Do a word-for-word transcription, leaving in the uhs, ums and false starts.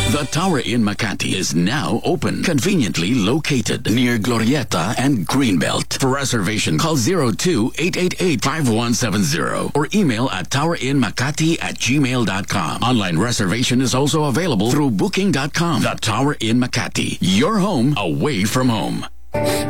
The Tower Inn Makati is now open, conveniently located near Glorieta and Greenbelt. For reservation, call zero two eight eight eight five one seven zero or email at towerinmakati at gmail dot com. Online reservation is also available through booking dot com. The Tower Inn Makati, your home away from home.